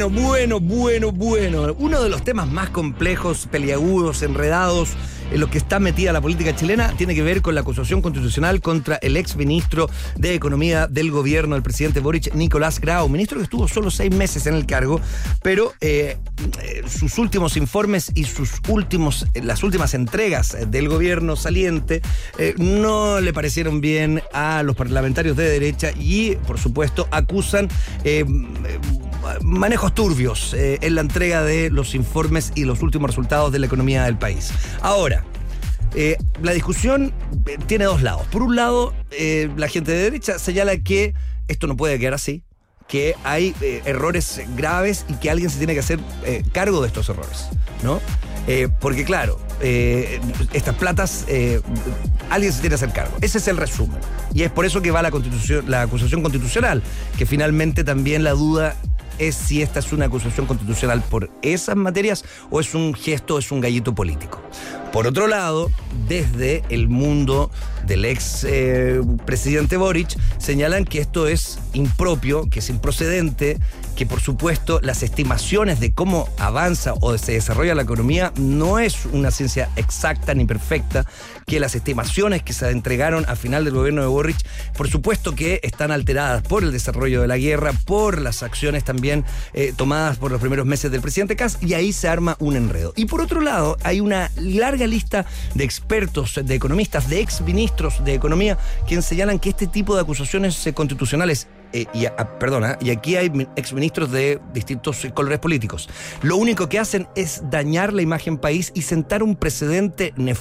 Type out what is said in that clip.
Bueno. Uno de los temas más complejos, peliagudos, enredados en lo que está metida la política chilena tiene que ver con la acusación constitucional contra el ex ministro de Economía del gobierno del presidente Boric, Nicolás Grau, ministro que estuvo solo 6 meses en el cargo, pero sus últimos informes y las últimas entregas del gobierno saliente no le parecieron bien a los parlamentarios de derecha y, por supuesto, acusan manejos turbios en la entrega de los informes y los últimos resultados de la economía del país. Ahora, la discusión tiene dos lados. Por un lado, la gente de derecha señala que esto no puede quedar así, que hay errores graves y que alguien se tiene que hacer cargo de estos errores, ¿no? Porque claro, estas platas, alguien se tiene que hacer cargo. Ese es el resumen. Y es por eso que va la acusación constitucional, que finalmente también la duda es si esta es una acusación constitucional por esas materias o es un gesto, es un gallito político. Por otro lado, desde el mundo del ex presidente Boric, señalan que esto es impropio, que es improcedente, que por supuesto las estimaciones de cómo avanza o se desarrolla la economía no es una ciencia exacta ni perfecta, que las estimaciones que se entregaron al final del gobierno de Boric, por supuesto que están alteradas por el desarrollo de la guerra, por las acciones también tomadas por los primeros meses del presidente Kast, y ahí se arma un enredo. Y por otro lado, hay una larga lista de expertos, de economistas, de exministros de economía, quienes señalan que este tipo de acusaciones constitucionales y aquí hay exministros de distintos colores políticos, lo único que hacen es dañar la imagen país y sentar un precedente nefasto